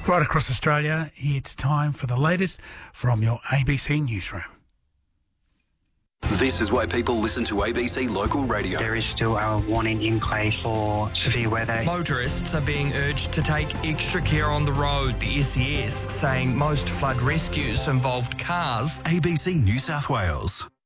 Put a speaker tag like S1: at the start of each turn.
S1: Right across Australia, it's time for the latest from your ABC newsroom.
S2: This is why people listen to ABC Local Radio.
S3: There is still a warning in place for severe weather.
S4: Motorists are being urged to take extra care on the road, the SES saying most flood rescues involved cars.
S2: ABC New South Wales.